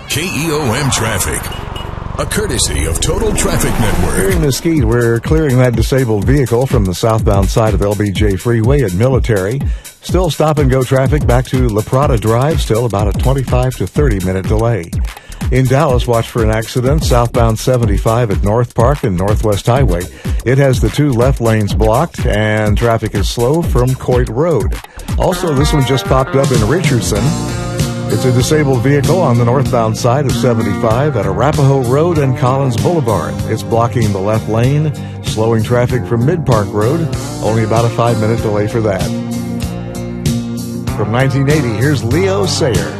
KEOM Traffic, a courtesy of Total Traffic Network. Here in Mesquite, we're clearing that disabled vehicle from the southbound side of LBJ Freeway at Military. Still stop-and-go traffic back to La Prada Drive, still about a 25 to 30-minute delay. In Dallas, watch for an accident southbound 75 at North Park and Northwest Highway. It has the two left lanes blocked, and traffic is slow from Coit Road. Also, this one just popped up in Richardson. It's a disabled vehicle on the northbound side of 75 at Arapahoe Road and Collins Boulevard. It's blocking the left lane, slowing traffic from Mid-Park Road. Only about a 5-minute delay for that. From 1980, here's Leo Sayer.